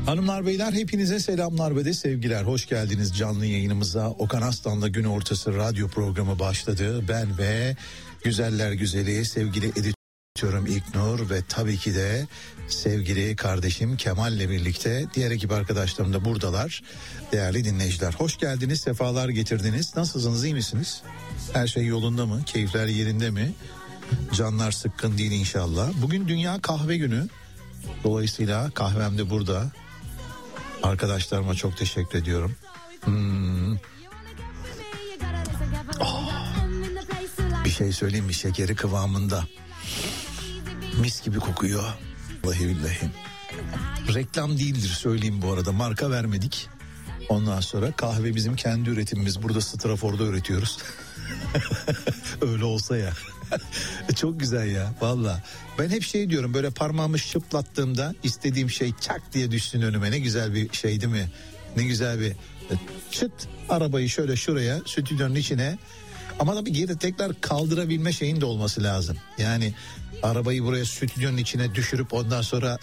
Hanımlar beyler hepinize selamlar ve de sevgiler. Hoş geldiniz canlı yayınımıza. Okan Aslan'la gün ortası radyo programı başladı. Ben ve güzeller güzeli sevgili editörüm İlknur ve tabii ki de sevgili kardeşim Kemal'le birlikte diğer ekip arkadaşlarım da buradalar. Değerli dinleyiciler, hoş geldiniz, sefalar getirdiniz. Nasılsınız, iyi misiniz? Her şey yolunda mı? Keyifler yerinde mi? Canlar sıkkın değil inşallah. Bugün Dünya Kahve Günü. Dolayısıyla kahvem de burada. Arkadaşlarıma çok teşekkür ediyorum. Bir şey söyleyeyim mi? Şekeri kıvamında. Mis gibi kokuyor. Vallahi billahi. Reklam değildir söyleyeyim bu arada. Marka vermedik. Ondan sonra kahve bizim kendi üretimimiz. Burada Strafor'da üretiyoruz. Öyle olsa ya. Çok güzel ya valla. Ben hep şey diyorum, böyle parmağımı şıplattığımda istediğim şey çak diye düşsün önüme. Ne güzel bir şey değil mi? Ne güzel bir çıt, arabayı şöyle şuraya stüdyonun içine. Ama tabii geri tekrar kaldırabilme şeyin de olması lazım. Yani arabayı buraya stüdyonun içine düşürüp ondan sonra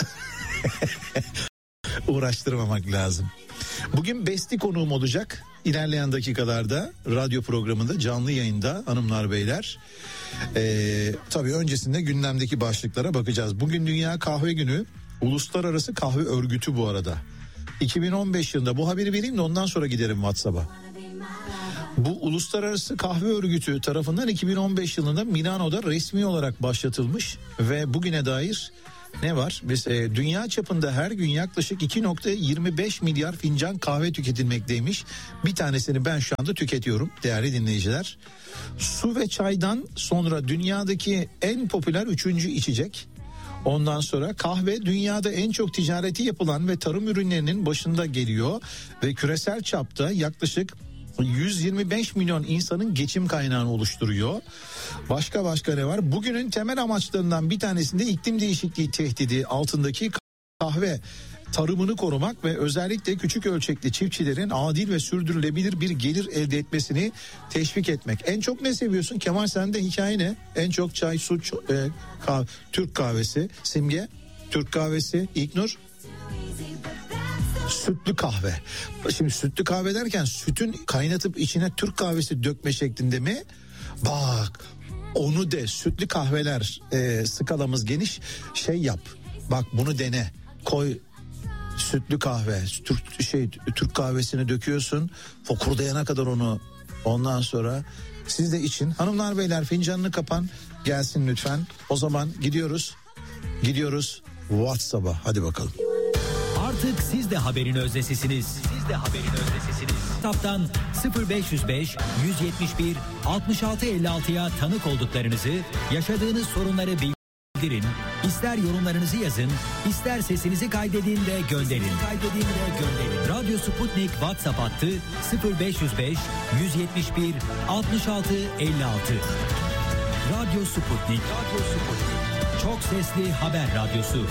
uğraştırmamak lazım. Bugün Besti konuğum olacak. İlerleyen dakikalarda radyo programında canlı yayında hanımlar beyler. Tabii öncesinde gündemdeki başlıklara bakacağız. Bugün Dünya Kahve Günü. Uluslararası Kahve Örgütü bu arada. 2015 yılında bu haberi vereyim de ondan sonra giderim WhatsApp'a. Bu Uluslararası Kahve Örgütü tarafından 2015 yılında Milano'da resmi olarak başlatılmış ve bugüne dair ne var? Biz dünya çapında her gün yaklaşık 2.25 milyar fincan kahve tüketilmekteymiş. Bir tanesini ben şu anda tüketiyorum değerli dinleyiciler. Su ve çaydan sonra dünyadaki en popüler 3. içecek. Ondan sonra kahve dünyada en çok ticareti yapılan ve tarım ürünlerinin başında geliyor ve küresel çapta yaklaşık 125 milyon insanın geçim kaynağını oluşturuyor. Başka ne var? Bugünün temel amaçlarından bir tanesinde iklim değişikliği tehdidi altındaki kahve tarımını korumak ve özellikle küçük ölçekli çiftçilerin adil ve sürdürülebilir bir gelir elde etmesini teşvik etmek. En çok ne seviyorsun? Kemal, sende hikaye ne? En çok çay, su, Türk kahvesi. Simge, Türk kahvesi. İlknur? Sütlü kahve. Şimdi sütlü kahve derken sütün kaynatıp içine Türk kahvesi dökme şeklinde mi? Bak onu de, sütlü kahveler skalamız geniş, şey yap. Bak bunu dene. Koy sütlü kahve, Türk kahvesini döküyorsun. Fokurdayana kadar onu, ondan sonra siz de için. Hanımlar beyler fincanını kapan, gelsin lütfen. O zaman gidiyoruz WhatsApp'a, hadi bakalım. Artık siz de haberin özdesisiniz. WhatsApp'tan 0505 171 66 56'ya tanık olduklarınızı, yaşadığınız sorunları bildirin. İster yorumlarınızı yazın, ister sesinizi kaydedin de gönderin. Radyo Sputnik WhatsApp hattı 0505 171 66 56. Radyo Sputnik. Çok sesli haber radyosu.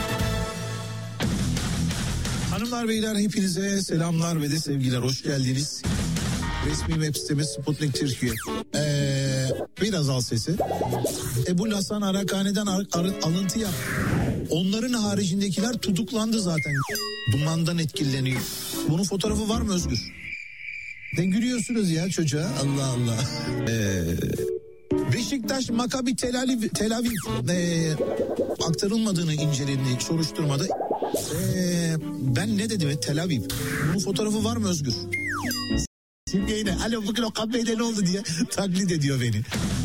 Hanımlar beyler hepinize selamlar ve de sevgiler, hoş geldiniz. Resmi web sitemiz Sputnik Türkiye. Biraz al sesi. Ebu Hasan Arakhane'den alıntı yap. Onların haricindekiler tutuklandı zaten. Dumandan etkileniyor. Bunun fotoğrafı var mı Özgür? Ne gülüyorsunuz ya çocuğa? Allah Allah. Beşiktaş Maccabi Tel Aviv aktarılmadığını incelediğini soruşturmada. Ben ne dedim? Tel Aviv. Bunun fotoğrafı var mı Özgür? Simge yine alo bugün Okan Bey'de ne oldu diye taklit ediyor beni.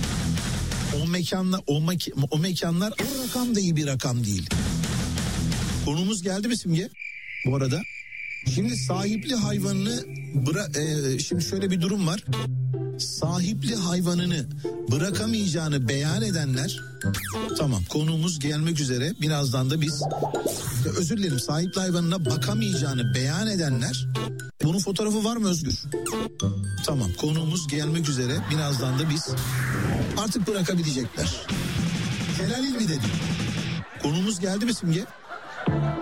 O mekanlar o rakam da iyi bir rakam değil. Konumuz geldi mi Simge? Bu arada. Şimdi sahipli hayvanını şimdi şöyle bir durum var. Sahipli hayvanını bırakamayacağını beyan edenler, tamam konuğumuz gelmek üzere, birazdan da biz özür dilerim, sahipli hayvanına bakamayacağını beyan edenler, bunun fotoğrafı var mı Özgür? Tamam konuğumuz gelmek üzere, birazdan da biz artık bırakabilecekler. Helal mi dedim. Konumuz geldi mi Simge?